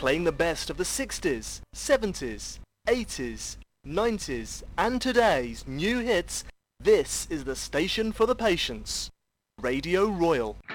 playing the best of the 60s, 70s, 80s, 90s and today's new hits. This is the station for the patients. Radio Royal.